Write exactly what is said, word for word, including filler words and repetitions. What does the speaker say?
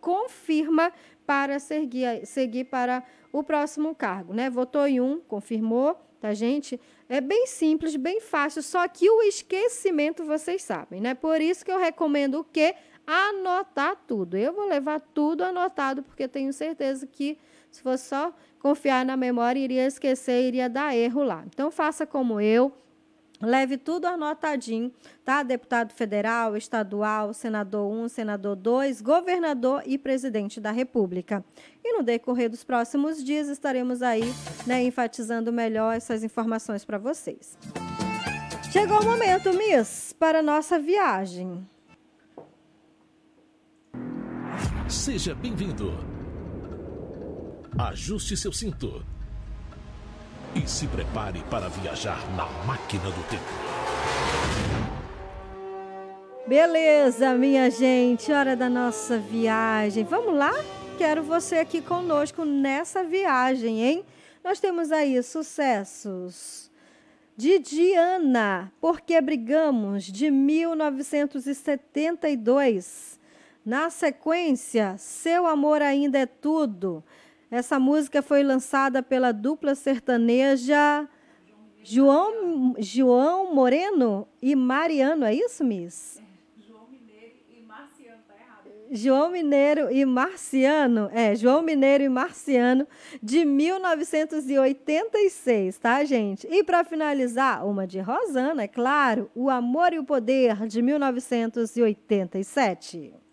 confirma para seguir, seguir para o próximo cargo, né? Votou em um, confirmou, tá, gente? É bem simples, bem fácil, só que o esquecimento vocês sabem, né? Por isso que eu recomendo o quê? Anotar tudo. Eu vou levar tudo anotado, porque tenho certeza que se fosse só confiar na memória, iria esquecer, iria dar erro lá. Então, faça como eu. Leve tudo anotadinho, tá? Deputado federal, estadual, senador um, senador dois, governador e presidente da República. E no decorrer dos próximos dias estaremos aí, né, enfatizando melhor essas informações para vocês. Chegou o momento, Miss, para a nossa viagem. Seja bem-vindo. Ajuste seu cinto. E se prepare para viajar na máquina do tempo. Beleza, minha gente, hora da nossa viagem. Vamos lá? Quero você aqui conosco nessa viagem, hein? Nós temos aí sucessos de Diana, Porque Brigamos, de mil novecentos e setenta e dois. Na sequência, Seu Amor Ainda é Tudo. Essa música foi lançada pela dupla sertaneja João, João Moreno e Mariano, é isso, Miss? É, João Mineiro e Marciano, tá errado. João Mineiro e Marciano, é, João Mineiro e Marciano, de mil novecentos e oitenta e seis, tá, gente? E para finalizar, uma de Rosana, é claro, O Amor e o Poder, de mil novecentos e oitenta e sete.